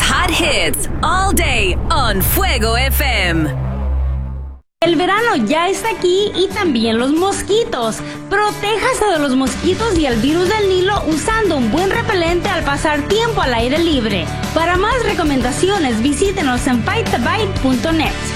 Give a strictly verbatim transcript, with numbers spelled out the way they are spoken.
hot hits all day on Fuego F M. El verano ya está aquí y también los mosquitos. Protéjase de los mosquitos y el virus del Nilo usando un buen repelente al pasar tiempo al aire libre. Para más recomendaciones, visítenos en bite the bite punto net.